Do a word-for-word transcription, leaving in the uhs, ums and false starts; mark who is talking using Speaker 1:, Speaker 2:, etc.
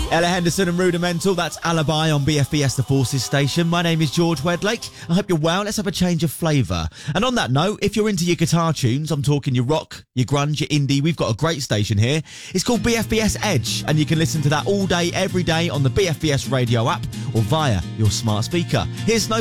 Speaker 1: Ella Henderson and Rudimental, that's Alibi on B F B S The Forces station. My name is George Wedlake. I hope you're well. Let's have a change of flavour. And on that note, if you're into your guitar tunes, I'm talking your rock, your grunge, your indie, we've got a great station here. It's called B F B S Edge, and you can listen to that all day, every day on the B F B S radio app or via your smart speaker. Here's Snow